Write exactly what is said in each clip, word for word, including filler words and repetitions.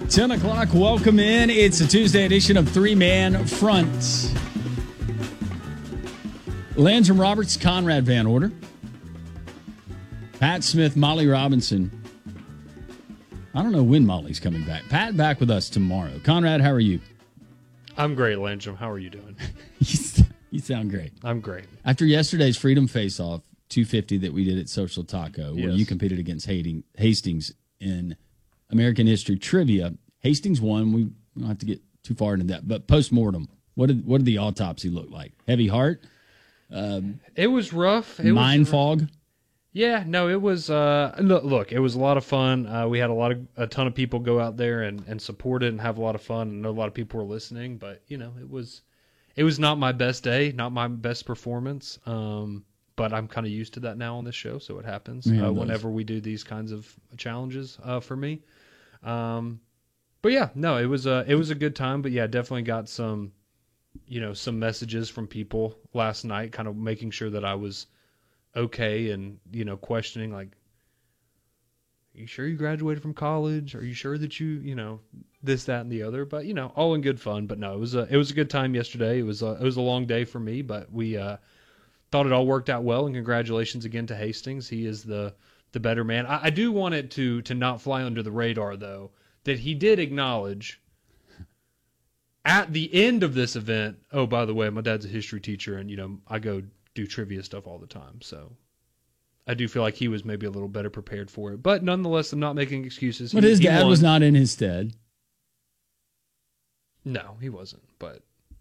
ten o'clock, welcome in. It's a Tuesday edition of Three Man Front. Landrum Roberts, Conrad Van Order, Pat Smith, Molly Robinson. I don't know when Molly's coming back. Pat back with us tomorrow. Conrad, how are you? I'm great, Landrum. How are you doing? You sound great. I'm great. After yesterday's Freedom Face-Off two fifty that we did at Social Taco, where Yes. you competed against Hastings in American history trivia, Hastings won. We don't have to get too far into that. But post-mortem, what did what did the autopsy look like? Heavy heart? Um, It was rough. It mind was, fog? Yeah, no, it was. Uh, look, look, it was a lot of fun. Uh, we had a lot of a ton of people go out there and, and support it and have a lot of fun. And I know a lot of people were listening, but you know, it was it was not my best day, not my best performance. Um, but I'm kind of used to that now on this show, so it happens Yeah, it uh, does. whenever we do these kinds of challenges uh, for me. Um, but yeah, no, it was a it was a good time. But yeah, definitely got some, you know, some messages from people last night, kind of making sure that I was okay, and you know, questioning like, are you sure you graduated from college? Are you sure that you, you know, this, that, and the other? But you know, all in good fun. But no, it was a it was a good time yesterday. It was a, it was a long day for me, but we uh, thought it all worked out well. And congratulations again to Hastings. He is the the better man. I, I do want it to to not fly under the radar though, that he did acknowledge at the end of this event, oh, by the way, my dad's a history teacher, and you know, I go do trivia stuff all the time, so I do feel like he was maybe a little better prepared for it. But nonetheless, I'm not making excuses. But He- his he dad won. was not in his stead. No, he wasn't. But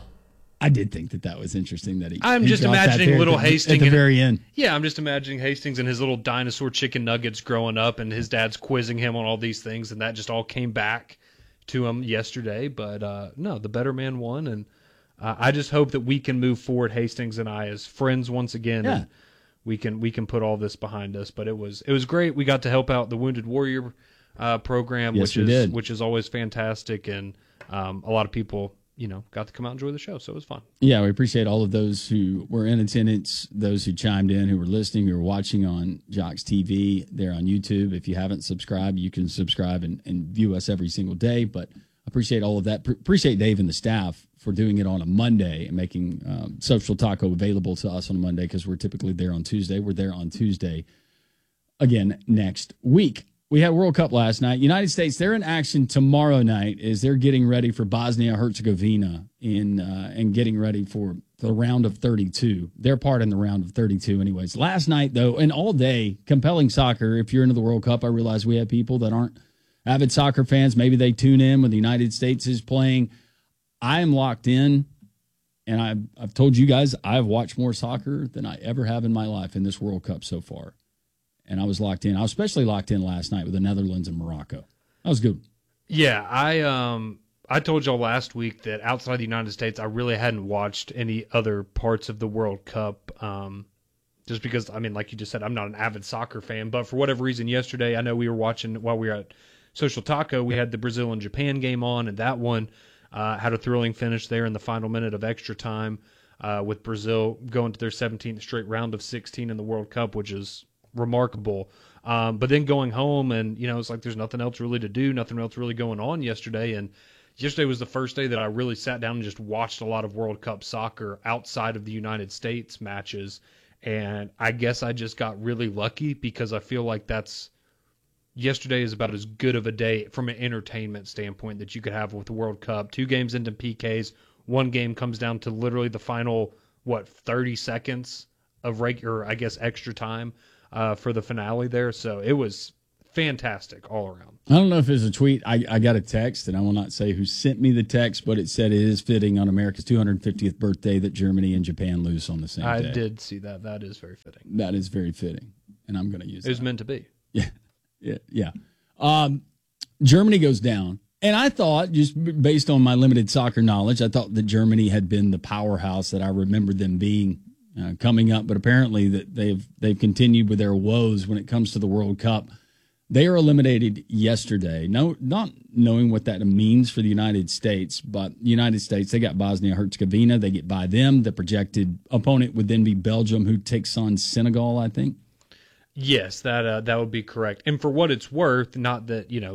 I did think that that was interesting that he. I'm he just dropped that imagining there little at the, Hastings at the and- very end. yeah, I'm just imagining Hastings and his little dinosaur chicken nuggets growing up, and his dad's quizzing him on all these things, and that just all came back to him yesterday. But uh, no, the better man won, and uh, I just hope that we can move forward, Hastings and I, as friends once again. Yeah. And we can we can put all this behind us. But it was it was great. We got to help out the Wounded Warrior uh, program, Yes, which we is did. which is always fantastic, and um, a lot of people, you know, got to come out and enjoy the show. So it was fun. Yeah, we appreciate all of those who were in attendance, those who chimed in, who were listening, who were watching on Jocks T V. They're on YouTube. If you haven't subscribed, you can subscribe and, and view us every single day. But appreciate all of that. Pre- appreciate Dave and the staff for doing it on a Monday and making um, Social Taco available to us on a Monday, because we're typically there on Tuesday. We're there on Tuesday again next week. We had World Cup last night. United States, they're in action tomorrow night as they're getting ready for Bosnia-Herzegovina in uh, and getting ready for the round of thirty-two. Their part in the round of thirty-two anyways. Last night, though, and all day, compelling soccer. If you're into the World Cup, I realize we have people that aren't avid soccer fans. Maybe they tune in when the United States is playing. I am locked in, and I've, I've told you guys I've watched more soccer than I ever have in my life in this World Cup so far. And I was locked in. I was especially locked in last night with the Netherlands and Morocco. That was good. Yeah, I um I told y'all last week that outside the United States, I really hadn't watched any other parts of the World Cup. Um, just because, I mean, like you just said, I'm not an avid soccer fan. But for whatever reason, yesterday, I know we were watching while we were at Social Taco, we had the Brazil and Japan game on, and that one uh, had a thrilling finish there in the final minute of extra time, uh, with Brazil going to their seventeenth straight round of sixteen in the World Cup, which is remarkable. Um, but then going home, and you know, it's like there's nothing else really to do, nothing else really going on yesterday. And yesterday was the first day that I really sat down and just watched a lot of World Cup soccer outside of the United States matches. And I guess I just got really lucky, because I feel like that's yesterday is about as good of a day from an entertainment standpoint that you could have with the World Cup. Two games into P Ks, one game comes down to literally the final, what, thirty seconds of regular, I guess, extra time uh, for the finale there. So it was fantastic all around. I don't know if it's a tweet. I, I got a text, and I will not say who sent me the text, but it said it is fitting on America's two hundred fiftieth birthday that Germany and Japan lose on the same I day. did see that. That is very fitting. That is very fitting, and I'm going to use It was that. meant to be. Yeah, yeah, yeah. Um, Germany goes down, and I thought, just b- based on my limited soccer knowledge, I thought that Germany had been the powerhouse that I remembered them being uh, coming up. But apparently, that they've they've continued with their woes when it comes to the World Cup. They are eliminated yesterday. No, not knowing what that means for the United States, but the United States, they got Bosnia-Herzegovina. They get by them. The projected opponent would then be Belgium, who takes on Senegal, I think. Yes, that uh, that would be correct. And for what it's worth, not that, you know,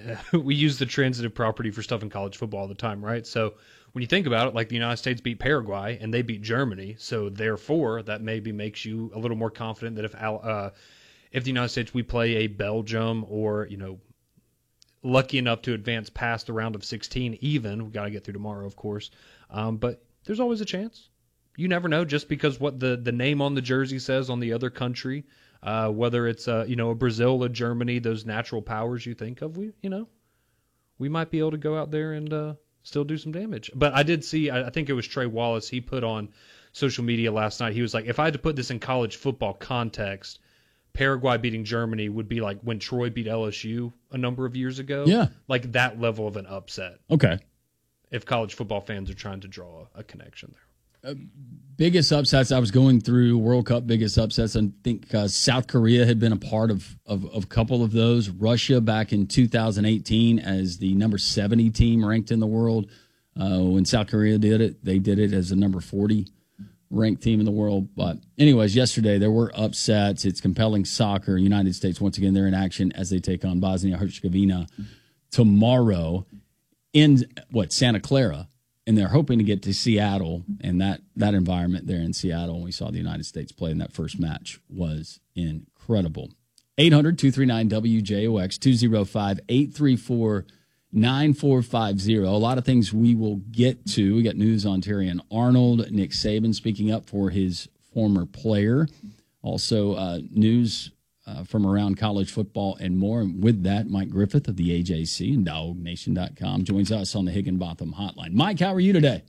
we use the transitive property for stuff in college football all the time, right? So when you think about it, like the United States beat Paraguay and they beat Germany, so therefore that maybe makes you a little more confident that if uh, if the United States we play a Belgium or you know lucky enough to advance past the round of sixteen, even we got to get through tomorrow, of course, um, but there's always a chance. You never know, just because what the the name on the jersey says on the other country. Uh, whether it's uh, you know a Brazil, a Germany, those natural powers you think of, we you know we might be able to go out there and uh, still do some damage. But I did see, I, I think it was Trey Wallace. He put on social media last night. He was like, if I had to put this in college football context, Paraguay beating Germany would be like when Troy beat L S U a number of years ago. Yeah, like that level of an upset. Okay, if college football fans are trying to draw a, a connection there. Uh, biggest upsets, I was going through World Cup biggest upsets. I think uh, South Korea had been a part of, of, of a couple of those. Russia back in two thousand eighteen as the number seventy team ranked in the world. Uh, when South Korea did it, they did it as the number forty ranked team in the world. But anyways, yesterday there were upsets. It's compelling soccer. United States, once again, they're in action as they take on Bosnia-Herzegovina tomorrow in, what, Santa Clara. And they're hoping to get to Seattle, and that, that environment there in Seattle, when we saw the United States play in that first match, was incredible. eight hundred, two three nine, W J O X, two oh five, eight three four, nine four five zero. A lot of things we will get to. We got news on Terrion Arnold, Nick Saban speaking up for his former player. Also, uh, news uh, from around college football and more. And with that, Mike Griffith of the A J C and Dog Nation dot com joins us on the Higginbotham Hotline. Mike, how are you today?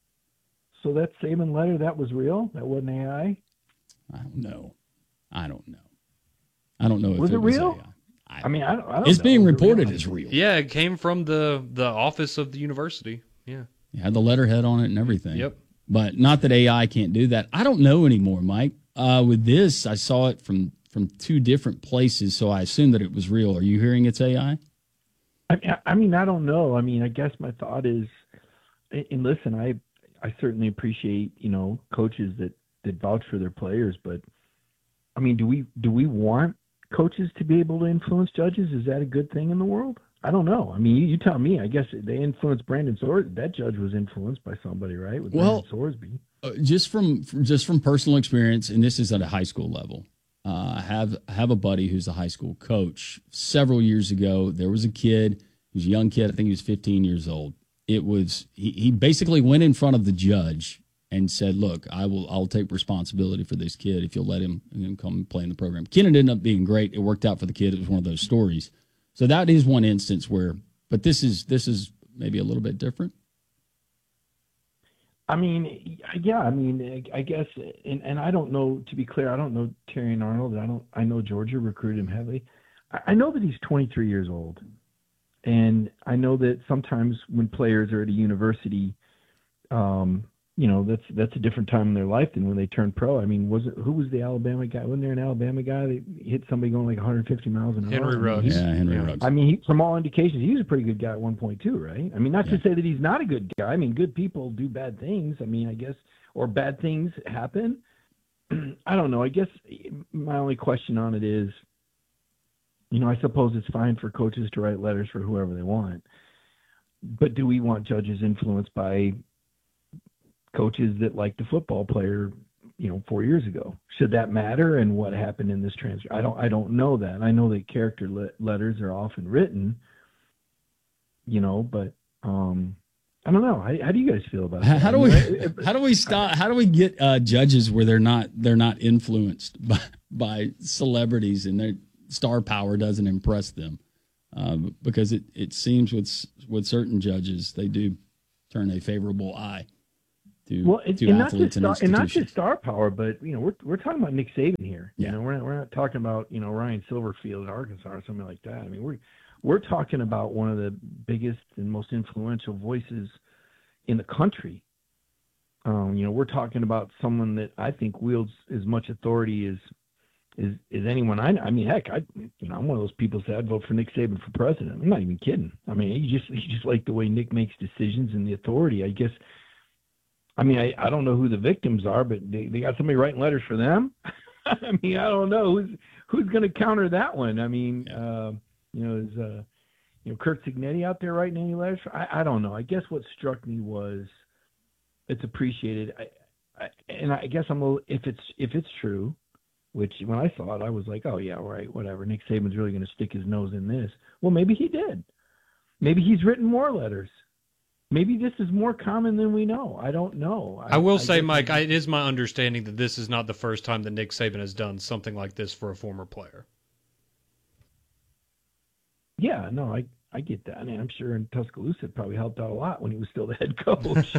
So that Saban letter, that was real? That wasn't A I? I don't know. I don't know. I don't know if was it, it was real? A I. I, I mean, I don't, I don't it's know. being Was it reported real? as real. Yeah, it came from the, the office of the university. Yeah. It had the letterhead on it and everything. Yep. But not that A I can't do that. I don't know anymore, Mike. Uh, with this, I saw it from, from two different places, so I assume that it was real. Are you hearing it's A I? I, I mean, I don't know. I mean, I guess my thought is, and listen, I I certainly appreciate, you know, coaches that, that vouch for their players, but I mean, do we do we want coaches to be able to influence judges? Is that a good thing in the world? I don't know. I mean, you, you tell me. I guess they influenced Brandon Sorsby. That judge was influenced by somebody, right? With Well, Brandon Sorsby. Uh, just from just from personal experience, and this is at a high school level. Uh, I have I have a buddy who's a high school coach. Several years ago, there was a kid. He was a young kid. I think he was fifteen years old. It was he, he basically went in front of the judge and said, "Look, I will I'll take responsibility for this kid if you'll let him, him come play in the program." Kid ended up being great. It worked out for the kid. It was one of those stories. So that is one instance where, but this is this is maybe a little bit different. I mean, yeah, I mean, I guess, and, and I don't know, to be clear, I don't know Terrion Arnold. I don't, I know Georgia recruited him heavily. I, I know that he's twenty-three years old. And I know that sometimes when players are at a university, um, you know, that's, that's a different time in their life than when they turn pro. I mean, was it, who was the Alabama guy? Wasn't there an Alabama guy that hit somebody going like one hundred fifty miles an hour? Henry I mean, Ruggs. Yeah, Henry Yeah. Ruggs. I mean, he, from all indications, he was a pretty good guy at one point too, right? I mean, not Yeah. to say that he's not a good guy. I mean, good people do bad things. I mean, I guess, or bad things happen. I don't know. I guess my only question on it is, you know, I suppose it's fine for coaches to write letters for whoever they want, but do we want judges influenced by coaches that like the football player, you know, four years ago? Should that matter? And what happened in this transfer? I don't, I don't know that. I know that character le- letters are often written, you know, but um, I don't know. How, how do you guys feel about How, that? how do I we mean, I- how do we stop? How do we get uh, judges where they're not they're not influenced by, by celebrities and their star power doesn't impress them? Um, because it, it seems with with certain judges they do turn a favorable eye to, well, and, to and, not just athletes and star, and not institutions. just star power, but you know, we're we're talking about Nick Saban here. Yeah. You know, we're not, we're not talking about, you know, Ryan Silverfield at Arkansas or something like that. I mean, we're we're talking about one of the biggest and most influential voices in the country. Um, you know, we're talking about someone that I think wields as much authority as is is anyone I know. I mean, heck, I you know I'm one of those people that said I'd vote for Nick Saban for president. I'm not even kidding. I mean, you just you just like the way Nick makes decisions and the authority. I guess. I mean, I, I don't know who the victims are, but they, they got somebody writing letters for them. I mean, I don't know who's who's going to counter that one. I mean, uh, you know, is uh, you know, Kurt Signetti out there writing any letters? I, I don't know. I guess what struck me was it's appreciated. I, I, and I guess I'm a little, if it's if it's true, which when I saw it, I was like, oh yeah, right, whatever. Nick Saban's really going to stick his nose in this. Well, maybe he did. Maybe he's written more letters. Maybe this is more common than we know. I don't know. I, I will I say, Mike, I, it is my understanding that this is not the first time that Nick Saban has done something like this for a former player. Yeah, no, I, I get that. I mean, I'm sure in Tuscaloosa it probably helped out a lot when he was still the head coach.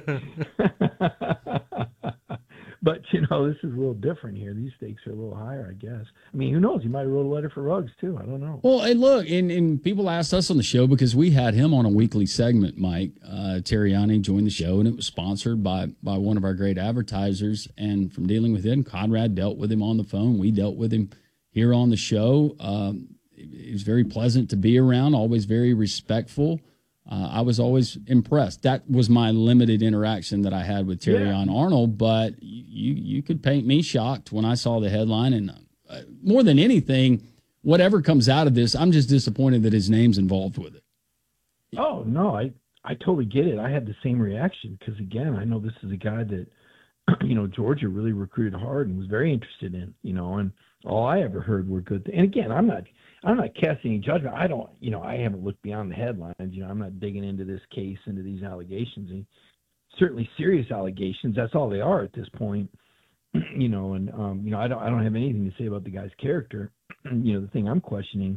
But, but, you know, this is a little different here. These stakes are a little higher, I guess. I mean, who knows? He might have wrote a letter for Ruggs, too. I don't know. Well, and look, and, and people asked us on the show because we had him on a weekly segment, Mike. Uh, Terriani joined the show, and it was sponsored by, by one of our great advertisers. And from dealing with him, Conrad dealt with him on the phone. We dealt with him here on the show. Um, it was very pleasant to be around, always very respectful. Uh, I was always impressed. That was my limited interaction that I had with Terrion yeah. Arnold, but you you could paint me shocked when I saw the headline. And uh, more than anything, whatever comes out of this, I'm just disappointed that his name's involved with it. Oh, no, I, I totally get it. I had the same reaction because, again, I know this is a guy that, you know, Georgia really recruited hard and was very interested in, you know, and all I ever heard were good things. And, again, I'm not – I'm not casting any judgment. I don't, you know, I haven't looked beyond the headlines. You know, I'm not digging into this case, into these allegations. And certainly serious allegations. That's all they are at this point. You know, and um, you know, I don't, I don't have anything to say about the guy's character. You know, the thing I'm questioning,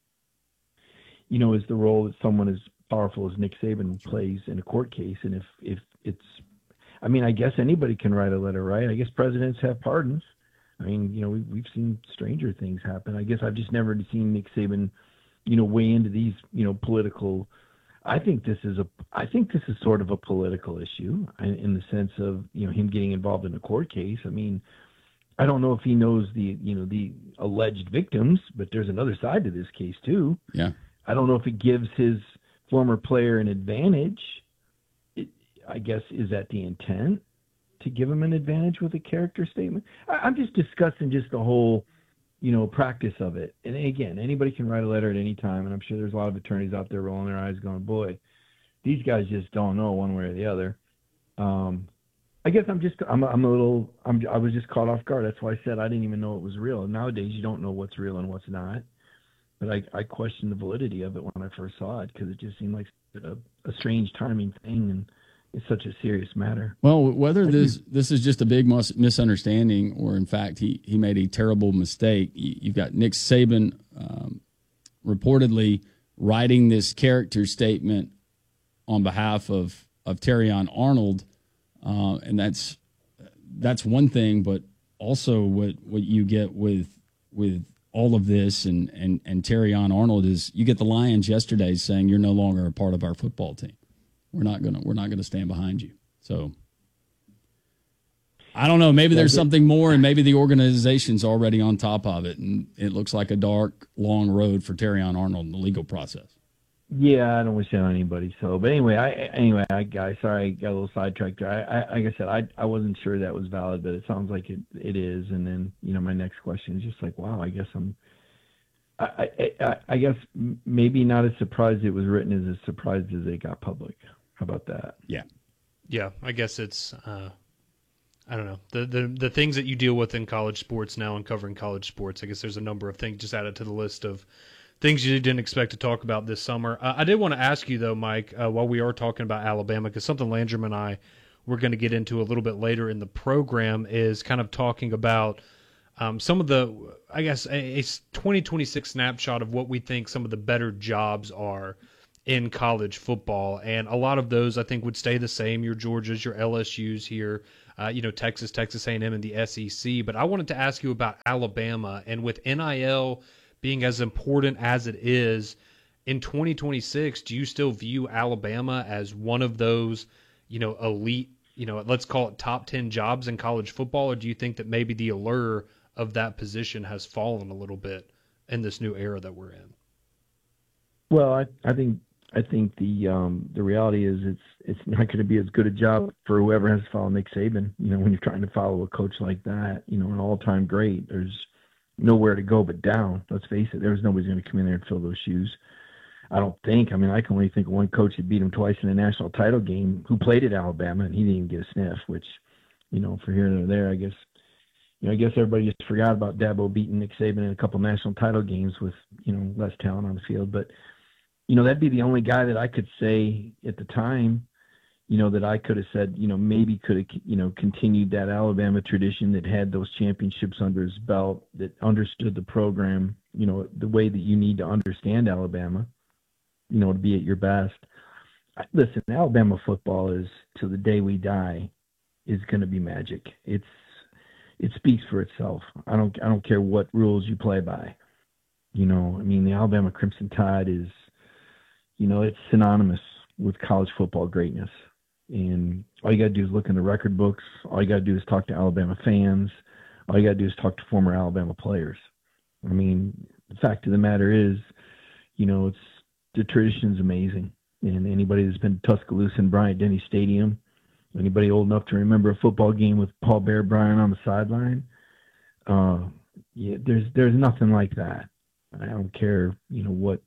you know, is the role that someone as powerful as Nick Saban plays in a court case. And if, if it's, I mean, I guess anybody can write a letter, right? I guess presidents have pardons. I mean, you know, we, we've seen stranger things happen. I guess I've just never seen Nick Saban, you know, weigh into these, you know, political. I think this is a, I think this is sort of a political issue in the sense of, you know, him getting involved in a court case. I mean, I don't know if he knows the, you know, the alleged victims, but there's another side to this case too. Yeah. I don't know if it gives his former player an advantage. It, I guess, is that the intent? To give him an advantage with a character statement. I, I'm just discussing just the whole, you know, practice of it. And again, anybody can write a letter at any time, and I'm sure there's a lot of attorneys out there rolling their eyes going, boy, these guys just don't know one way or the other. Um, I guess I'm just, I'm, I'm a little, I'm, I was just caught off guard. That's why I said I didn't even know it was real. And nowadays you don't know what's real and what's not. But I, I questioned the validity of it when I first saw it because it just seemed like a, a strange timing thing. And it's such a serious matter. Well, whether this this is just a big mis- misunderstanding or, in fact, he, he made a terrible mistake, you've got Nick Saban um, reportedly writing this character statement on behalf of, of Terrion Arnold, uh, and that's that's one thing, but also what, what you get with with all of this and, and, and Terrion Arnold is you get the Lions yesterday saying you're no longer a part of our football team. We're not gonna we're not gonna stand behind you. So I don't know. Maybe there's something more, and maybe the organization's already on top of it, and it looks like a dark, long road for Terrion Arnold in the legal process. Yeah, I don't wish that on anybody. So, but anyway, I anyway, I guys, sorry, I got a little sidetracked there. I, I like I said, I I wasn't sure that was valid, but it sounds like it it is. And then you know, my next question is just like, wow, I guess I'm. I, I, I guess maybe not as surprised it was written as as surprised as it got public. How about that? Yeah. Yeah, I guess it's, uh, I don't know, the, the the things that you deal with in college sports now and covering college sports. I guess there's a number of things just added to the list of things you didn't expect to talk about this summer. Uh, I did want to ask you, though, Mike, uh, while we are talking about Alabama, because something Landrum and I were going to get into a little bit later in the program is kind of talking about um, some of the, I guess, a, a twenty twenty-six snapshot of what we think some of the better jobs are in college football. And a lot of those I think would stay the same. Your Georgias, your L S Us here, uh, you know, Texas, Texas A and M and the S E C. But I wanted to ask you about Alabama, and with N I L being as important as it is in twenty twenty-six, do you still view Alabama as one of those, you know, elite, you know, let's call it top ten jobs in college football? Or do you think that maybe the allure of that position has fallen a little bit in this new era that we're in? Well, I, I think I think the um, the reality is it's it's not going to be as good a job for whoever has to follow Nick Saban. You know, when you're trying to follow a coach like that, you know, an all-time great, there's nowhere to go but down. Let's face it, there's nobody's going to come in there and fill those shoes. I don't think. I mean, I can only think of one coach that beat him twice in a national title game who played at Alabama, and he didn't even get a sniff, which, you know, for here and there, I guess, you know, I guess everybody just forgot about Dabo beating Nick Saban in a couple national title games with, you know, less talent on the field. But, you know, that'd be the only guy that I could say at the time, you know, that I could have said, you know, maybe could have, you know, continued that Alabama tradition that had those championships under his belt, that understood the program, you know, the way that you need to understand Alabama, you know, to be at your best. Listen, Alabama football is, till the day we die, is going to be magic. It's, it speaks for itself. I don't, I don't care what rules you play by. You know, I mean, the Alabama Crimson Tide is, you know, it's synonymous with college football greatness. And all you got to do is look in the record books. All you got to do is talk to Alabama fans. All you got to do is talk to former Alabama players. I mean, the fact of the matter is, you know, it's, the tradition's amazing. And anybody that's been to Tuscaloosa and Bryant-Denny Stadium, anybody old enough to remember a football game with Paul Bear Bryant on the sideline, uh, yeah, there's there's nothing like that. I don't care, you know, what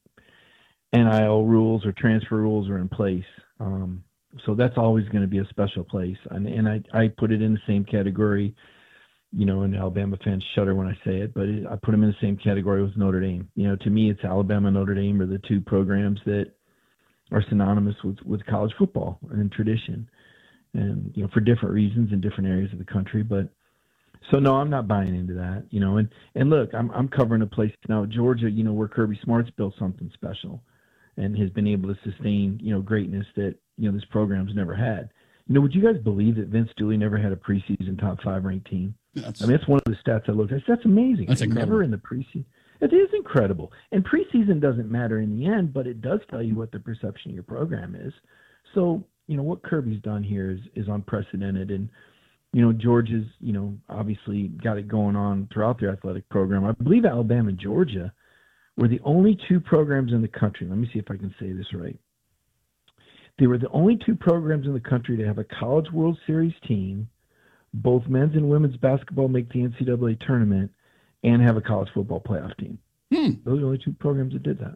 N I L rules or transfer rules are in place. Um, so that's always going to be a special place. And, and I, I put it in the same category, you know, and Alabama fans shudder when I say it, but it, I put them in the same category with Notre Dame. You know, to me, it's Alabama and Notre Dame are the two programs that are synonymous with, with college football and tradition. And, you know, for different reasons in different areas of the country. But so, no, I'm not buying into that, you know, and, and look, I'm, I'm covering a place now, Georgia, you know, where Kirby Smart's built something special and has been able to sustain, you know, greatness that, you know, this program's never had. You know, would you guys believe that Vince Dooley never had a preseason top five ranked team? That's, I mean, that's one of the stats I looked at. That's amazing. That's incredible. Never in the preseason. It is incredible. And preseason doesn't matter in the end, but it does tell you what the perception of your program is. So, you know, what Kirby's done here is, is unprecedented. And, you know, Georgia's, you know, obviously got it going on throughout their athletic program. I believe Alabama and Georgia were the only two programs in the country. Let me see if I can say this right. They were the only two programs in the country to have a College World Series team, both men's and women's basketball make the N C double A tournament, and have a college football playoff team. Hmm. Those are the only two programs that did that.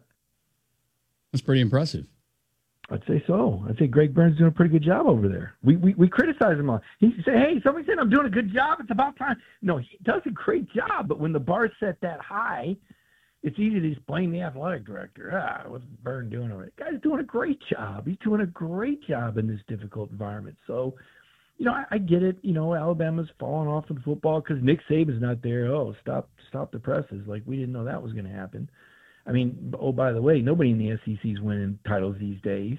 That's pretty impressive. I'd say so. I'd say Greg Burns doing a pretty good job over there. We we, we criticize him a lot. He say, hey, somebody said I'm doing a good job. It's about time. No, he does a great job, but when the bar's set that high, it's easy to just blame the athletic director. Ah, what's Burns doing over there? The guy's doing a great job. He's doing a great job in this difficult environment. So, you know, I, I get it. You know, Alabama's falling off in football because Nick Saban's not there. Oh, stop stop the presses. Like, we didn't know that was going to happen. I mean, oh, by the way, nobody in the S E C is winning titles these days.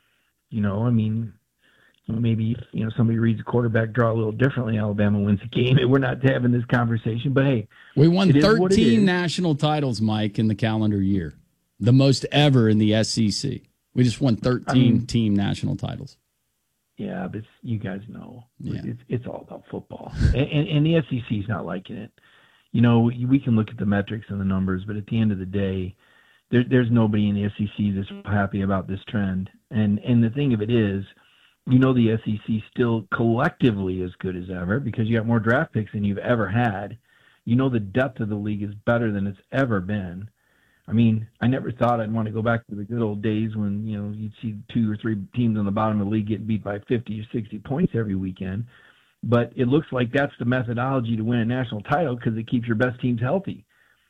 You know, I mean, maybe, you know, somebody reads the quarterback draw a little differently. Alabama wins the game, and we're not having this conversation. But, hey, we won thirteen national titles, Mike, in the calendar year, the most ever in the S E C. We just won thirteen I mean, team national titles. Yeah, but you guys know. Yeah. It's, it's all about football. and, and, and the S E C is not liking it. You know, we can look at the metrics and the numbers, but at the end of the day, there, there's nobody in the S E C that's happy about this trend. And and the thing of it is, you know, the S E C still collectively as good as ever because you got more draft picks than you've ever had. You know, the depth of the league is better than it's ever been. I mean, I never thought I'd want to go back to the good old days when, you know, you'd see two or three teams on the bottom of the league getting beat by fifty or sixty points every weekend. But it looks like that's the methodology to win a national title because it keeps your best teams healthy.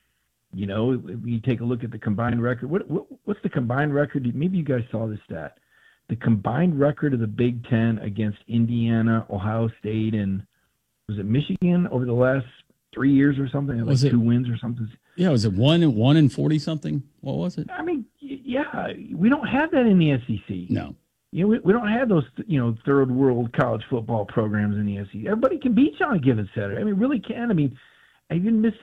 You know, if you take a look at the combined record. What, what what's the combined record? Maybe you guys saw this stat. The combined record of the Big Ten against Indiana, Ohio State, and was it Michigan over the last three years or something? Like was it two wins or something? Yeah, was it one and one and forty something? What was it? I mean, yeah, we don't have that in the S E C. No. You know, we, we don't have those, you know, third world college football programs in the S E C. Everybody can beat you on a given Saturday. I mean, really can. I mean, even Mississippi